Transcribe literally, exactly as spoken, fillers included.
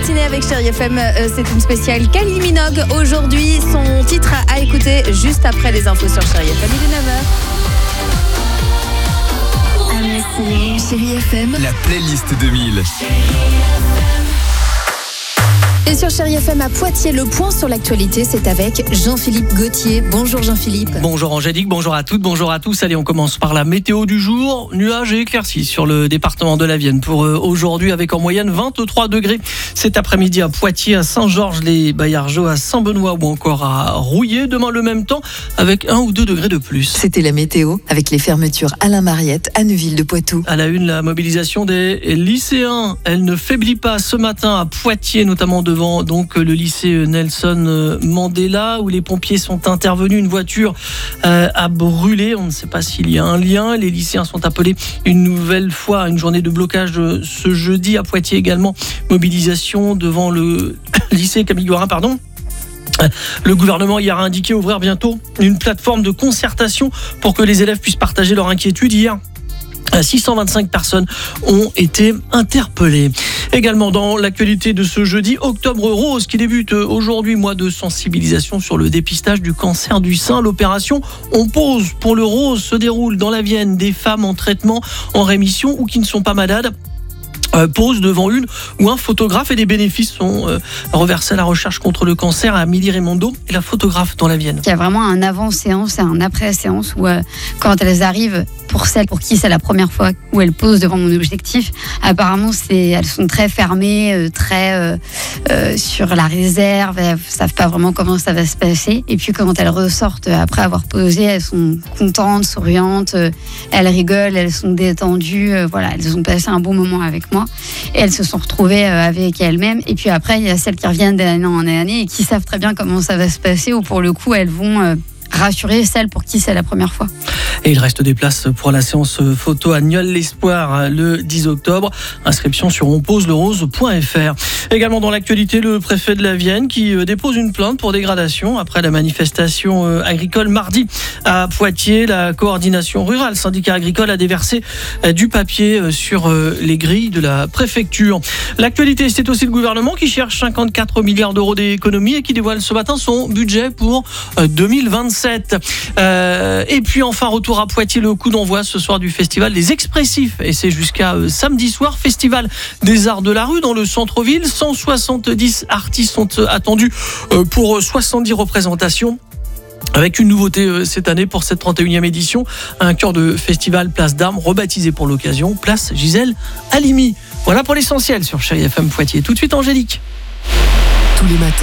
matinée avec Chérie F M, euh, c'est une spéciale Kylie Minogue. Aujourd'hui, son titre à écouter juste après les infos sur Chérie F M. Il est neuf heures. Chérie F M, la playlist deux mille. Et sur Chérie F M à Poitiers, le point sur l'actualité, c'est avec Jean-Philippe Gauthier. Bonjour Jean-Philippe. Bonjour Angélique, bonjour à toutes, bonjour à tous. Allez, on commence par la météo du jour. Nuages et éclaircies sur le département de la Vienne pour aujourd'hui avec en moyenne vingt-trois degrés cet après-midi à Poitiers, à Saint-Georges-les-Baillargeaux, à Saint-Benoît ou encore à Rouillé. Demain le même temps avec un ou deux degrés de plus. C'était la météo avec les fermetures Alain Mariette à Neuville-de-Poitou. À la une, la mobilisation des lycéens. Elle ne faiblit pas ce matin à Poitiers, notamment devant donc le lycée Nelson Mandela où les pompiers sont intervenus. Une voiture euh, a brûlé. On ne sait pas s'il y a un lien. Les lycéens sont appelés une nouvelle fois à une journée de blocage ce jeudi. À Poitiers également, mobilisation devant le lycée Camille Guarin, pardon. Le gouvernement hier a indiqué ouvrir bientôt une plateforme de concertation pour que les élèves puissent partager leurs inquiétudes. Hier, six cent vingt-cinq personnes ont été interpellées. Également dans l'actualité de ce jeudi, Octobre Rose qui débute aujourd'hui, mois de sensibilisation sur le dépistage du cancer du sein. L'opération On pose pour le rose se déroule dans la Vienne. Des femmes en traitement, en rémission ou qui ne sont pas malades Euh, pose devant une ou un photographe et des bénéfices sont euh, reversés à la recherche contre le cancer à Amélie Raimondo et la photographe dans la Vienne. Il y a vraiment un avant-séance et un après-séance où euh, quand elles arrivent, pour celles pour qui c'est la première fois où elles posent devant mon objectif, apparemment c'est, elles sont très fermées, euh, très euh, euh, sur la réserve, elles ne savent pas vraiment comment ça va se passer. Et puis quand elles ressortent après avoir posé, elles sont contentes, souriantes, euh, elles rigolent, elles sont détendues, euh, voilà, elles ont passé un bon moment avec moi. Et elles se sont retrouvées avec elles-mêmes. Et puis après, il y a celles qui reviennent d'année en année et qui savent très bien comment ça va se passer, ou pour le coup, elles vont rassurer celles pour qui c'est la première fois. Et il reste des places pour la séance photo à Nieul-l'Espoir le dix octobre. Inscription sur on pose le rose point f r. Également dans l'actualité, le préfet de la Vienne qui dépose une plainte pour dégradation après la manifestation agricole mardi à Poitiers. La coordination rurale syndicat agricole a déversé du papier sur les grilles de la préfecture. L'actualité, c'est aussi le gouvernement qui cherche cinquante-quatre milliards d'euros d'économies et qui dévoile ce matin son budget pour deux mille vingt-sept. Euh, et puis enfin, retour à Poitiers, le coup d'envoi ce soir du festival des Expressifs. Et c'est jusqu'à euh, samedi soir, festival des arts de la rue dans le centre-ville. cent soixante-dix artistes sont euh, attendus euh, pour soixante-dix représentations. Avec une nouveauté euh, cette année pour cette trente et unième édition, un cœur de festival Place d'Armes, rebaptisé pour l'occasion, Place Gisèle Halimi. Voilà pour l'essentiel sur Chérie F M Poitiers. Tout de suite Angélique. Tous les matins.